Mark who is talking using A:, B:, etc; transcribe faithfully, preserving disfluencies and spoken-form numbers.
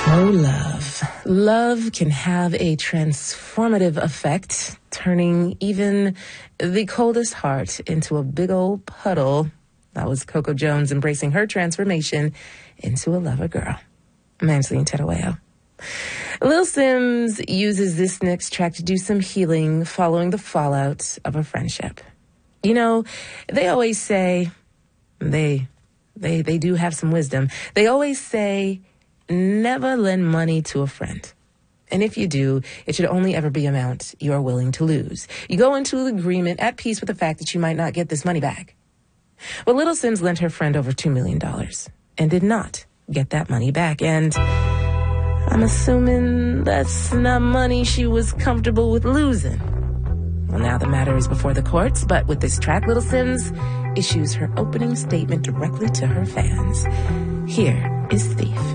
A: Oh, love. Love can have a transformative effect, turning even the coldest heart into a big old puddle. That was Coco Jones embracing her transformation into a lover girl. I'm Angeline Terueo. Lil Sims uses this next track to do some healing following the fallout of a friendship. You know, they always say, they, they, they do have some wisdom. They always say, never lend money to a friend. And if you do, it should only ever be amount you are willing to lose. You go into an agreement at peace with the fact that you might not get this money back. Well, Little Sims lent her friend over two million dollars and did not get that money back. And I'm assuming that's not money she was comfortable with losing. Well, now the matter is before the courts, but with this track, Little Sims issues her opening statement directly to her fans. Here is Thief.